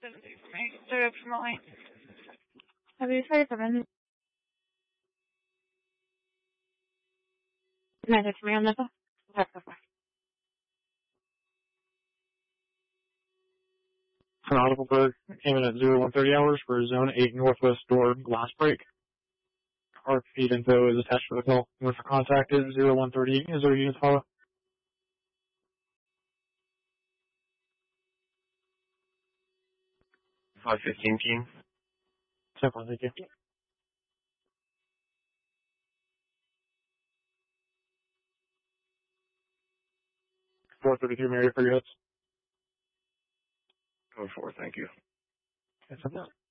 470 for me. Straight up from Molly. Have you decided something? Message me on this one. That's okay. From Audibleburg, came in at 0130 hours for Zone 8 Northwest door glass break. Our feed info is attached to the call. Number for contact is 0130. Is there a unit follow? 515 King. Simple, thank you. 433 Mary for your hits. Code 4, thank you. That's enough.